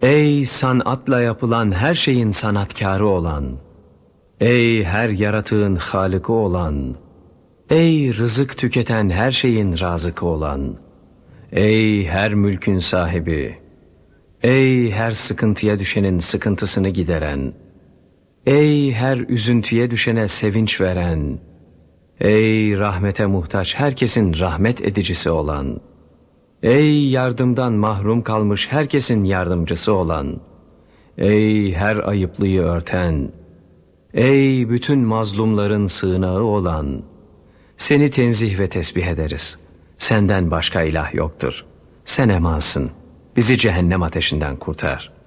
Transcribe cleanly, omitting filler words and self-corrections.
Ey sanatla yapılan her şeyin sanatkarı olan, ey her yaratığın halıkı olan, ey rızık tüketen her şeyin razıkı olan, ey her mülkün sahibi, ey her sıkıntıya düşenin sıkıntısını gideren, ey her üzüntüye düşene sevinç veren, ey rahmete muhtaç herkesin rahmet edicisi olan, ey yardımdan mahrum kalmış herkesin yardımcısı olan, ey her ayıplıyı örten, ey bütün mazlumların sığınağı olan, seni tenzih ve tesbih ederiz. Senden başka ilah yoktur. Sen emansın. Bizi cehennem ateşinden kurtar.